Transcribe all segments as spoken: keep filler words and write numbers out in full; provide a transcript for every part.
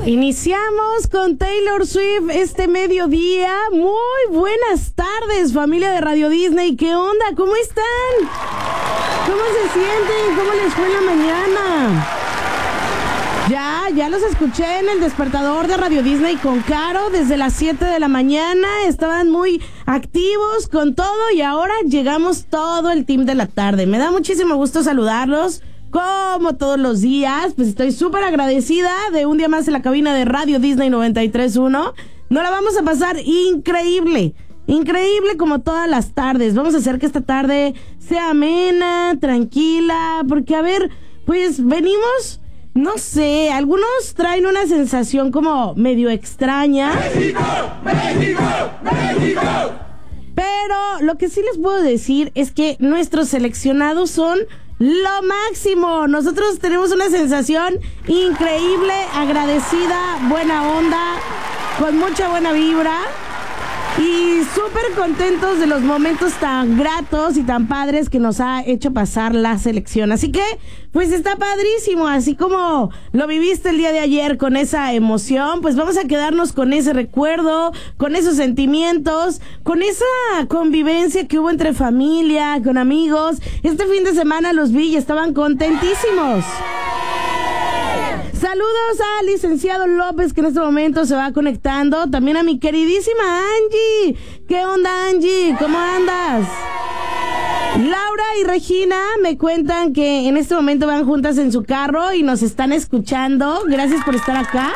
Iniciamos con Taylor Swift este mediodía. Muy buenas tardes, familia de Radio Disney. ¿Qué onda? ¿Cómo están? ¿Cómo se sienten? ¿Cómo les fue en la mañana? Ya, ya los escuché en el despertador de Radio Disney con Caro desde las siete de la mañana. Estaban muy activos con todo y ahora llegamos todo el team de la tarde. Me da muchísimo gusto saludarlos. Como todos los días, pues estoy súper agradecida de un día más en la cabina de Radio Disney noventa y tres punto uno. Nos la vamos a pasar increíble, increíble como todas las tardes. Vamos a hacer que esta tarde sea amena, tranquila, porque a ver, pues venimos, no sé, algunos traen una sensación como medio extraña. ¡México! ¡México! ¡México! Pero lo que sí les puedo decir es que nuestros seleccionados son lo máximo. Nosotros tenemos una sensación increíble, agradecida, buena onda, con mucha buena vibra y súper contentos de los momentos tan gratos y tan padres que nos ha hecho pasar la selección. Así que, pues está padrísimo, así como lo viviste el día de ayer con esa emoción, pues vamos a quedarnos con ese recuerdo, con esos sentimientos, con esa convivencia que hubo entre familia, con amigos. Este fin de semana los vi y estaban contentísimos. Saludos al licenciado López, que en este momento se va conectando. También a mi queridísima Angie. ¿Qué onda, Angie? ¿Cómo andas? Laura y Regina me cuentan que en este momento van juntas en su carro y nos están escuchando. Gracias por estar acá.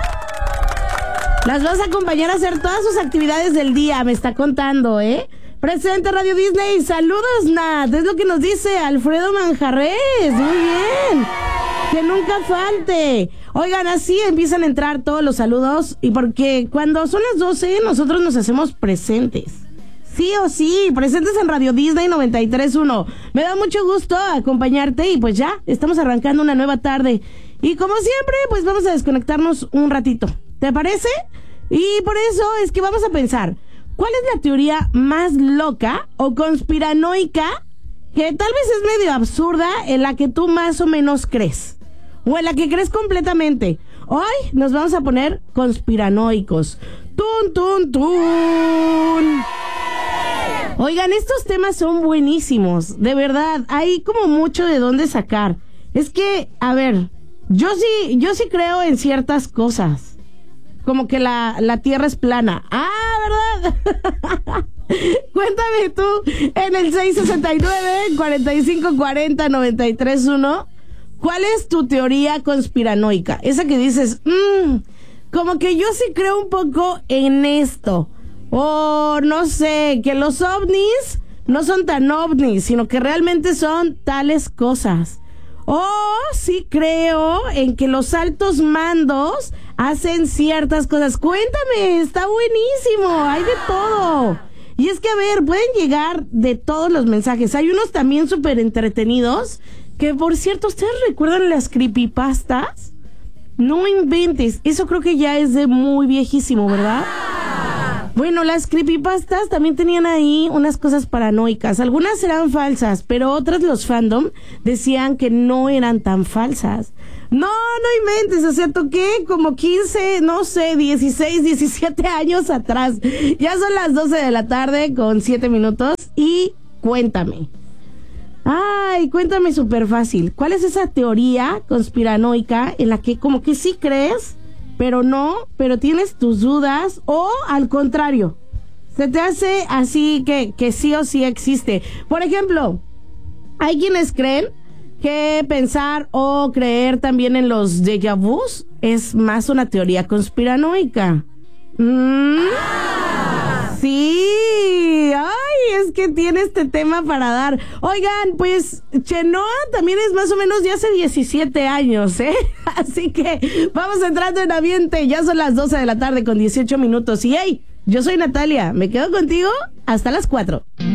Las vas a acompañar a hacer todas sus actividades del día, me está contando, ¿eh? Presente Radio Disney. Saludos, Nat. Es lo que nos dice Alfredo Manjarres. Muy bien. Que nunca falte. Oigan, así empiezan a entrar todos los saludos. Y porque cuando son las doce, nosotros nos hacemos presentes. Sí o sí, presentes en Radio Disney noventa y tres punto uno. Me da mucho gusto acompañarte y pues ya, estamos arrancando una nueva tarde. Y como siempre, pues vamos a desconectarnos un ratito. ¿Te parece? Y por eso es que vamos a pensar, ¿cuál es la teoría más loca o conspiranoica que tal vez es medio absurda en la que tú más o menos crees? O en la que crees completamente. Hoy nos vamos a poner conspiranoicos. ¡Tun, tun, tun! Oigan, estos temas son buenísimos. De verdad, hay como mucho de dónde sacar. Es que, a ver, yo sí, yo sí creo en ciertas cosas. Como que la, la tierra es plana. ¡Ah, verdad! Cuéntame tú en el seis sesenta y nueve, cuarenta y cinco cuarenta, noventa y tres uno. ¿Cuál es tu teoría conspiranoica? Esa que dices, mmm, como que yo sí creo un poco en esto. O no sé, que los ovnis no son tan ovnis, sino que realmente son tales cosas. O sí creo en que los altos mandos hacen ciertas cosas. Cuéntame, está buenísimo, hay de todo. Y es que, a ver, pueden llegar de todos los mensajes. Hay unos también súper entretenidos. Que, por cierto, ¿ustedes recuerdan las creepypastas? No inventes. Eso creo que ya es de muy viejísimo, ¿verdad? Ah. Bueno, las creepypastas también tenían ahí unas cosas paranoicas. Algunas eran falsas, pero otras los fandom decían que no eran tan falsas. No, no inventes. O sea, toqué como quince, no sé, dieciséis, diecisiete años atrás. Ya son las doce de la tarde con siete minutos. Y cuéntame. Ay, cuéntame súper fácil. ¿Cuál es esa teoría conspiranoica en la que como que sí crees, pero no, pero tienes tus dudas? O al contrario, se te hace así que, que sí o sí existe. Por ejemplo, hay quienes creen que pensar o creer también en los déjà vus es más una teoría conspiranoica. ¿Mm? Ah. Sí, ay, es que tiene este tema para dar. Oigan, pues Chenoa también es más o menos de hace diecisiete años, ¿eh? Así que vamos entrando en ambiente. Ya son las doce de la tarde con dieciocho minutos. Y hey, yo soy Natalia, me quedo contigo hasta las cuatro.